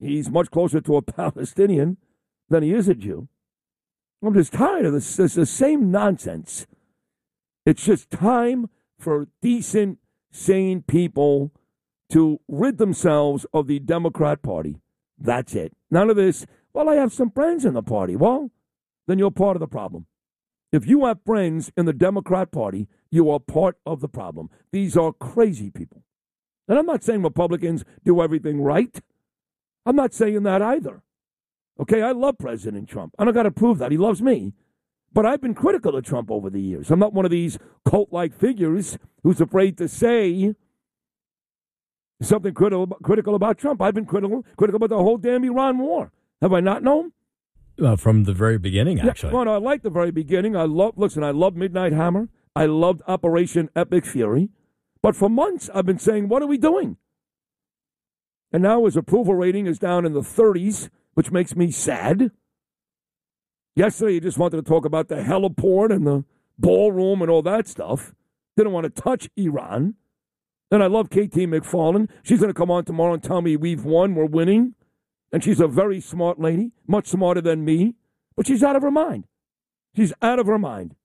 he's much closer to a Palestinian than he is a Jew. I'm just tired of this. It's the same nonsense. It's just time for decent, sane people to rid themselves of the Democrat Party. That's it. None of this, well, I have some friends in the party. Well, then you're part of the problem. If you have friends in the Democrat Party, you are part of the problem. These are crazy people. And I'm not saying Republicans do everything right. I'm not saying that either. Okay, I love President Trump. I don't got to prove that. He loves me. But I've been critical of Trump over the years. I'm not one of these cult-like figures who's afraid to say something critical about Trump. I've been critical about the whole damn Iran war. Have I not known? From the very beginning, actually. Yeah, well, no, I like the very beginning. I love Midnight Hammer. I loved Operation Epic Fury. But for months, I've been saying, what are we doing? And now his approval rating is down in the 30s, which makes me sad. Yesterday, he just wanted to talk about the heliport and the ballroom and all that stuff. Didn't want to touch Iran. And I love Katie McFarland. She's going to come on tomorrow and tell me we've won, we're winning. And she's a very smart lady, much smarter than me. But she's out of her mind. She's out of her mind.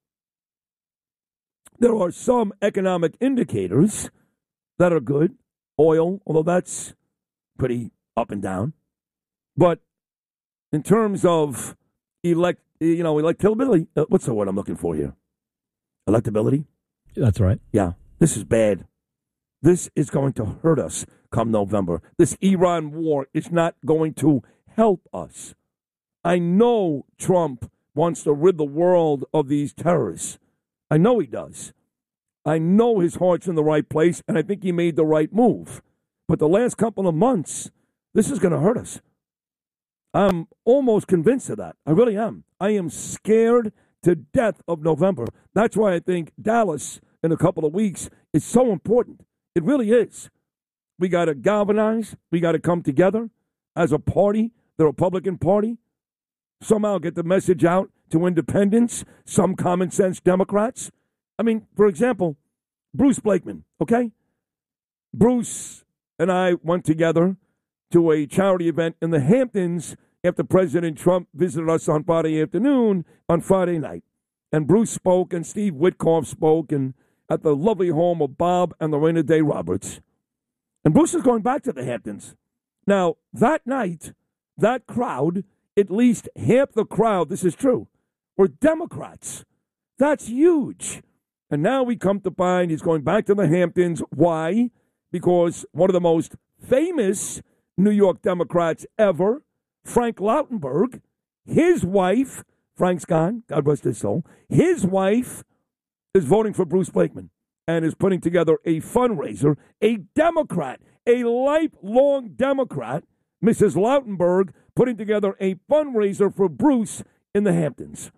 There are some economic indicators that are good. Oil, although that's pretty up and down. But in terms of electability, what's the word I'm looking for here? Electability? That's right. Yeah, this is bad. This is going to hurt us come November. This Iran war is not going to help us. I know Trump wants to rid the world of these terrorists. I know he does. I know his heart's in the right place, and I think he made the right move. But the last couple of months, this is going to hurt us. I'm almost convinced of that. I really am. I am scared to death of November. That's why I think Dallas in a couple of weeks is so important. It really is. We got to galvanize. We got to come together as a party, the Republican Party, somehow get the message out to independents, some common sense Democrats. I mean, for example, Bruce Blakeman, okay? Bruce and I went together to a charity event in the Hamptons after President Trump visited us on Friday afternoon, on Friday night. And Bruce spoke, and Steve Witkoff spoke, and at the lovely home of Bob and Lorena Day Roberts. And Bruce is going back to the Hamptons. Now, that night, that crowd, at least half the crowd, this is true, were Democrats. That's huge. And now we come to find he's going back to the Hamptons. Why? Because one of the most famous New York Democrats ever, Frank Lautenberg, his wife, Frank's gone, God rest his soul, his wife is voting for Bruce Blakeman and is putting together a fundraiser, a Democrat, a lifelong Democrat, Mrs. Lautenberg, putting together a fundraiser for Bruce in the Hamptons.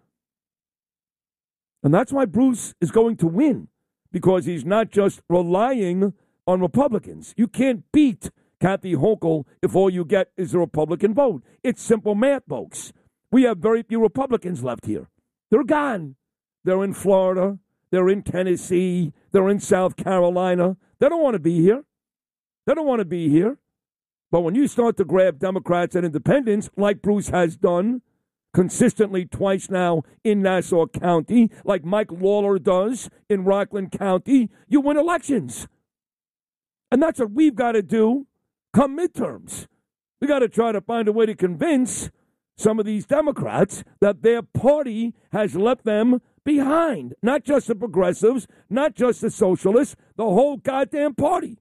And that's why Bruce is going to win, because he's not just relying on Republicans. You can't beat Kathy Hochul if all you get is a Republican vote. It's simple math, folks. We have very few Republicans left here. They're gone. They're in Florida. They're in Tennessee. They're in South Carolina. They don't want to be here. They don't want to be here. But when you start to grab Democrats and independents, like Bruce has done consistently twice now in Nassau County, like Mike Lawler does in Rockland County, you win elections. And that's what we've got to do come midterms. We got to try to find a way to convince some of these Democrats that their party has left them behind. Not just the progressives, not just the socialists, the whole goddamn party.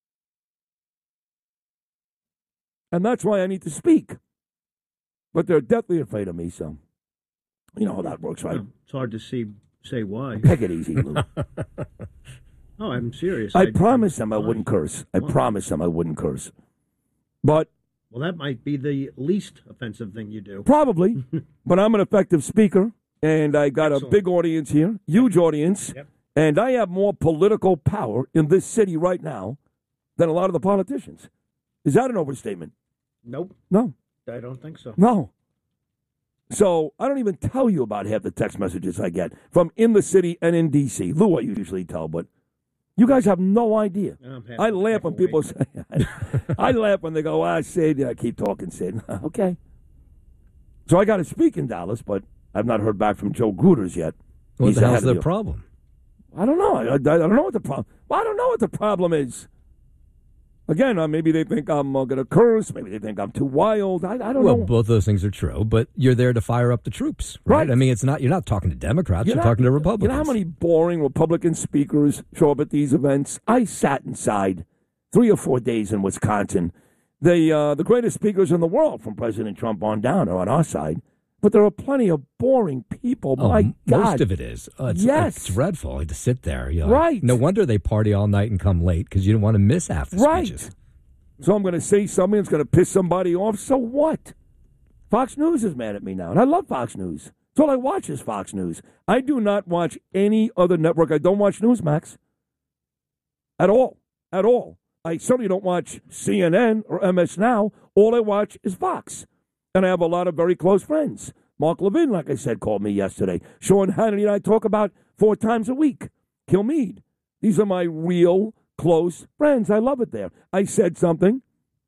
And that's why I need to speak. But they're deathly afraid of me, so you know how that works, right? It's hard to say why. Take it easy, Lou. No, I'm serious. I promised them I wouldn't curse. I promised them I wouldn't curse. But well, that might be the least offensive thing you do. Probably. But I'm an effective speaker, and I got a big audience here, huge audience, and I have more political power in this city right now than a lot of the politicians. Is that an overstatement? Nope. No. I don't think so. No. So I don't even tell you about half the text messages I get from in the city and in D.C. Lou, I usually tell, but You guys have no idea. I laugh when half people awake. say, I laugh when they go, Sid, yeah, keep talking, Sid. Okay. So I got to speak in Dallas, but I've not heard back from Joe Gruters yet. What He's the hell's ahead of the you. problem? I don't know. I don't know what the problem. Well, I don't know what the problem is. Again, maybe they think I'm going to curse. Maybe they think I'm too wild. I don't Well, know. both those things are true, but you're there to fire up the troops, right? Right. I mean, you're not talking to Democrats, you're talking to Republicans. You know how many boring Republican speakers show up at these events? I sat inside 3 or 4 days in Wisconsin. The greatest speakers in the world, from President Trump on down, are on our side. But there are plenty of boring people. My God. Most of it is. It's dreadful to sit there. You're like, Right. no wonder they party all night and come late because you don't want to miss half the speeches. So I'm going to say something that's going to piss somebody off. So what? Fox News is mad at me now. And I love Fox News. That's all I watch is Fox News. I do not watch any other network. I don't watch Newsmax. At all. At all. I certainly don't watch CNN or MS Now. All I watch is Fox. And I have a lot of very close friends. Mark Levin, like I said, called me yesterday. Sean Hannity and I talk about 4 times a week. Kilmeade. These are my real close friends. I love it there. I said something.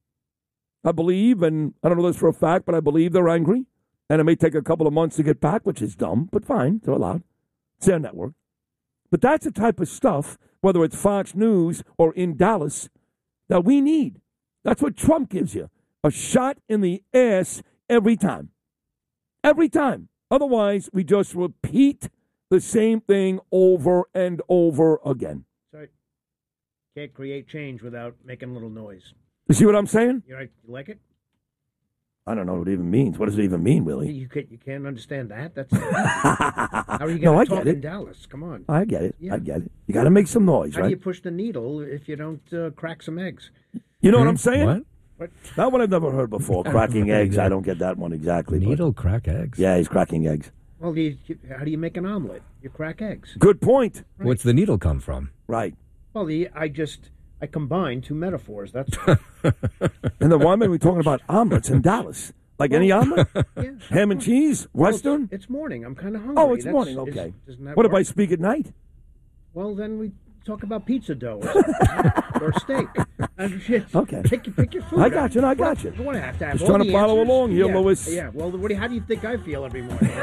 I believe, and I don't know this for a fact, but I believe they're angry. And it may take a couple of months to get back, which is dumb, but fine. They're allowed. It's their network. But that's the type of stuff, whether it's Fox News or in Dallas, that we need. That's what Trump gives you. A shot in the ass every time. Every time. Otherwise, we just repeat the same thing over and over again. Sorry. Can't create change without making a little noise. You see what I'm saying? You like it? I don't know what it even means. What does it even mean, Willie? You can't understand that? That's how are you going to talk in Dallas? Come on. I get it. Yeah. I get it. You got to make some noise, How right? do you push the needle if you don't crack some eggs? You know what I'm saying? What? That one I've never heard before. Cracking eggs. I don't get that one exactly. but- Needle crack eggs. Yeah, he's cracking eggs. Well, how do you make an omelet? You crack eggs. Good point. Right. What's the needle come from? Right. Well, I combined 2 metaphors. That's And then why am I talking about omelets in Dallas? Like any omelet? yeah. Ham and cheese? Western? It's morning. I'm kind of hungry. Oh, it's morning. Okay. Doesn't that What if work? I speak at night? Well, then we talk about pizza dough or steak. Okay. Pick your food. I got you. I got you. You want to have Just all trying to the follow answers. along here, Yeah. Louis. Yeah. Well, how do you think I feel every morning?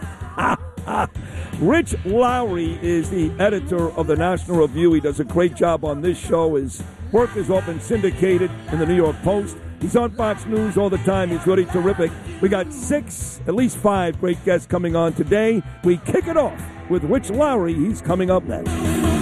Rich Lowry is the editor of the National Review. He does a great job on this show. His work is often syndicated in the New York Post. He's on Fox News all the time. He's really terrific. We got 6, at least 5 great guests coming on today. We kick it off with Rich Lowry. He's coming up next.